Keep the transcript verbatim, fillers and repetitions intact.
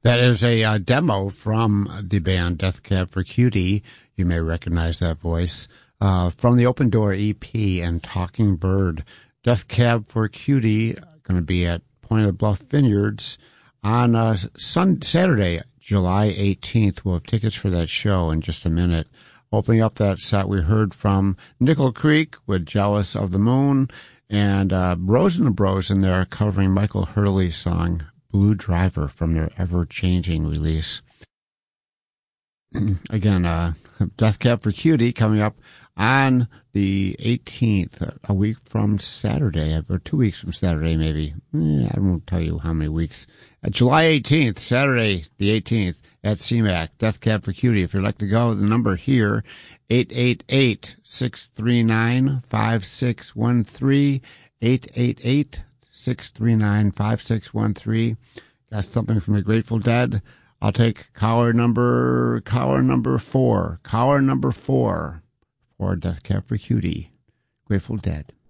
That is a uh, demo from the band Death Cab for Cutie. You may recognize that voice uh, from the Open Door E P and Talking Bird. Death Cab for Cutie going to be at Point of the Bluff Vineyards on uh, Sun- Saturday, July eighteenth. We'll have tickets for that show in just a minute. Opening up that set, we heard from Nickel Creek with Jealous of the Moon, and uh, Bros and the Bros in there covering Michael Hurley's song Blue Driver from their ever-changing release. Again, uh, Death Cab for Cutie coming up on the eighteenth, a week from Saturday, or two weeks from Saturday maybe. Eh, I won't tell you how many weeks. Uh, July eighteenth, Saturday the eighteenth at C MAC, Death Cab for Cutie. If you'd like to go, the number here, eight eight eight, six three nine, five six one three, eight eight eight, six three nine, five six one three. Got something from the Grateful Dead. I'll take caller number, caller number four, caller number four for Death Cab for Cutie, Grateful Dead.